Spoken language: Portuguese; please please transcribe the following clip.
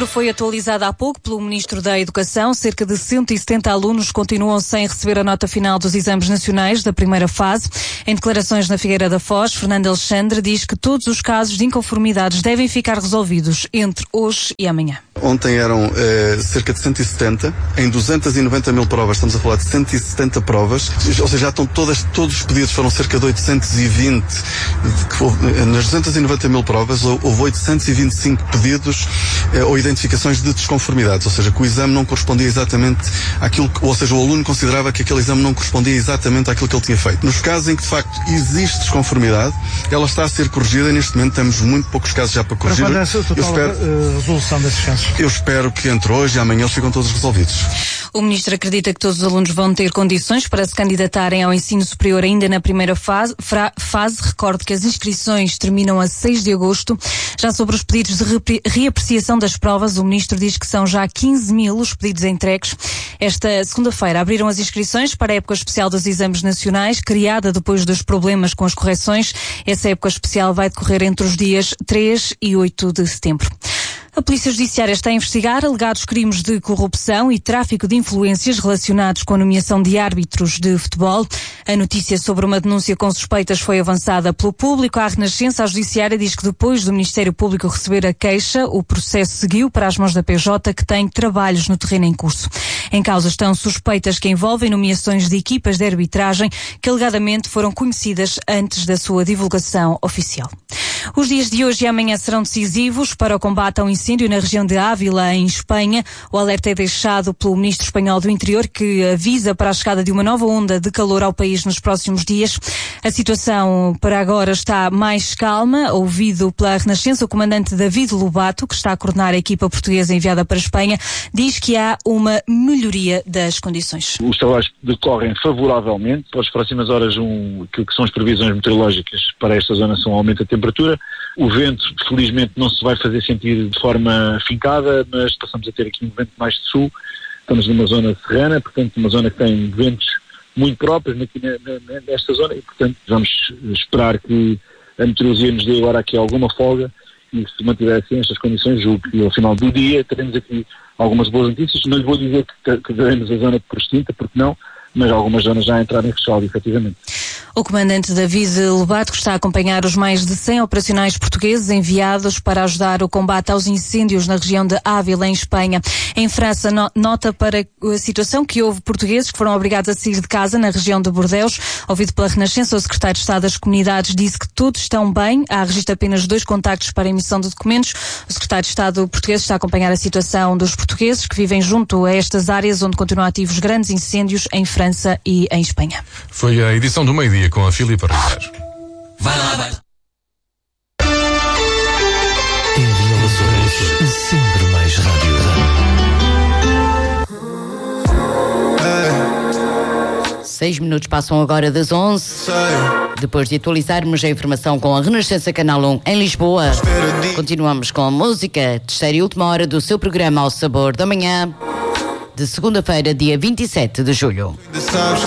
número foi atualizado há pouco pelo Ministro da Educação. Cerca de 170 alunos continuam sem receber a nota final dos exames nacionais da primeira fase. Em declarações na Figueira da Foz, Fernando Alexandre diz que todos os casos de inconformidades devem ficar resolvidos entre hoje e amanhã. Ontem eram cerca de 170, em 290 mil provas, estamos a falar de 170 provas, ou seja, já estão todos os pedidos, foram cerca de 820, nas 290 mil provas houve 825 pedidos ou identificações de desconformidades, ou seja, que o exame não correspondia exatamente àquilo ou seja, o aluno considerava que aquele exame não correspondia exatamente àquilo que ele tinha feito. Nos casos em que de facto existe desconformidade, ela está a ser corrigida e neste momento temos muito poucos casos já para corrigir. Para quando é a total resolução desses casos? Eu espero que entre hoje e amanhã eles ficam todos resolvidos. O Ministro acredita que todos os alunos vão ter condições para se candidatarem ao ensino superior ainda na primeira fase. Recordo que as inscrições terminam a 6 de agosto. Já sobre os pedidos de reapreciação das provas, o Ministro diz que são já 15 mil os pedidos entregues. Esta segunda-feira abriram as inscrições para a época especial dos exames nacionais, criada depois dos problemas com as correções. Essa época especial vai decorrer entre os dias 3 e 8 de setembro. A Polícia Judiciária está a investigar alegados crimes de corrupção e tráfico de influências relacionados com a nomeação de árbitros de futebol. A notícia sobre uma denúncia com suspeitas foi avançada pelo público. À Renascença, a Judiciária diz que depois do Ministério Público receber a queixa, o processo seguiu para as mãos da PJ, que tem trabalhos no terreno em curso. Em causa estão suspeitas que envolvem nomeações de equipas de arbitragem que alegadamente foram conhecidas antes da sua divulgação oficial. Os dias de hoje e amanhã serão decisivos para o combate ao incêndio na região de Ávila, em Espanha. O alerta é deixado pelo Ministro Espanhol do Interior, que avisa para a chegada de uma nova onda de calor ao país nos próximos dias. A situação para agora está mais calma. Ouvido pela Renascença, o comandante David Lobato, que está a coordenar a equipa portuguesa enviada para a Espanha, diz que há uma melhoria das condições. Os trabalhos decorrem favoravelmente. Para as próximas horas, que são as previsões meteorológicas para esta zona são aumento da temperatura. O vento, felizmente, não se vai fazer sentir de forma fincada, mas passamos a ter aqui um vento mais de sul. Estamos numa zona serrana, portanto, uma zona que tem ventos muito próprios aqui nesta zona e, portanto, vamos esperar que a meteorologia nos dê agora aqui alguma folga e se mantiver assim estas condições, julgo que ao final do dia teremos aqui algumas boas notícias. Não lhe vou dizer que veremos a zona por extinta, porque não, mas algumas zonas já entraram em rescaldo, efetivamente. O comandante David Lobato está a acompanhar os mais de 100 operacionais portugueses enviados para ajudar o combate aos incêndios na região de Ávila, em Espanha. Em França, nota para a situação que houve portugueses que foram obrigados a sair de casa na região de Bordeaux. Ouvido pela Renascença, o secretário de Estado das Comunidades disse que todos estão bem. Há registro apenas 2 contactos para a emissão de documentos. O secretário de Estado português está a acompanhar a situação dos portugueses que vivem junto a estas áreas onde continuam ativos grandes incêndios em França e em Espanha. Foi a edição do meio-dia com a Filipa Ribeiro. Vai lá, vai lá. Em Relações, sempre mais rádio. 6 minutos passam agora das 11. Depois de atualizarmos a informação com a Renascença Canal 1 em Lisboa, continuamos com a música, terceira e última hora do seu programa Ao Sabor da Manhã, de segunda-feira, dia 27 de julho.